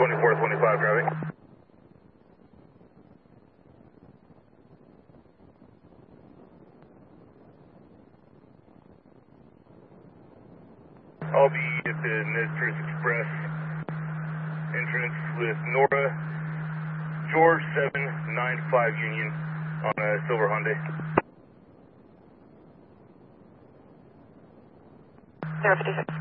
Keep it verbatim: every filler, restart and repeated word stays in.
twenty-four twenty-five driving. I'll be at the Nez Express entrance with Nora, George seven nine five Union on a silver Hyundai. zero fifty-six.